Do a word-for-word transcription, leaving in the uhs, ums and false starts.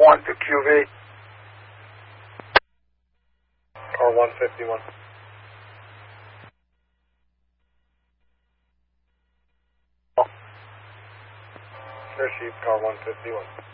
one to Q V. Car one fifty-one. Sure, Chief, car one fifty-one.